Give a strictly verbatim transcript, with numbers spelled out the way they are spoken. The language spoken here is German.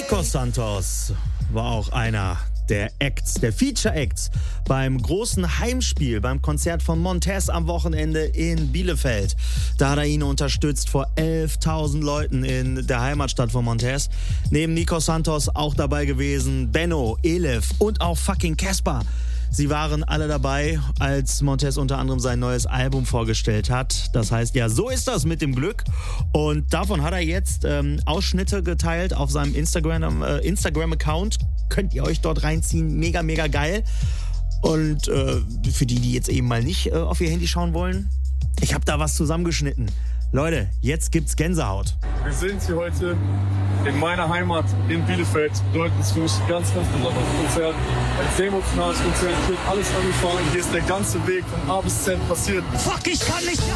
Nico Santos war auch einer der Acts, der Feature-Acts beim großen Heimspiel, beim Konzert von Montez am Wochenende in Bielefeld. Da hat er ihn unterstützt vor elftausend Leuten in der Heimatstadt von Montez. Neben Nico Santos auch dabei gewesen Benno, Elif und auch fucking Casper. Sie waren alle dabei, als Montez unter anderem sein neues Album vorgestellt hat. Das heißt, ja, so ist das mit dem Glück. Und davon hat er jetzt ähm, Ausschnitte geteilt auf seinem Instagram, äh, Instagram-Account. Könnt ihr euch dort reinziehen. Mega, mega geil. Und äh, für die, die jetzt eben mal nicht äh, auf ihr Handy schauen wollen, ich habe da was zusammengeschnitten. Leute, jetzt gibt's Gänsehaut. Wir sind hier heute in meiner Heimat in Bielefeld. Bedeutet es für mich ganz, ganz besonderes Konzert. Ein sehr emotionales Konzert. Hier wird alles angefangen. Hier ist der ganze Weg von A bis Z passiert. Fuck, ich kann nicht mehr.